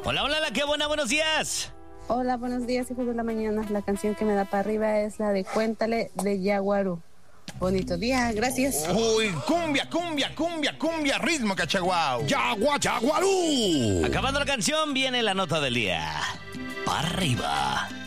Hola, hola, qué buena, buenos días. Hola, buenos días, hijos de la mañana. La canción que me da para arriba es la de Cuéntale de Yaguarú. Bonito día, gracias. Uy, cumbia, ritmo, cachaguao. Yaguarú. Acabando la canción, viene la nota del día. Para arriba.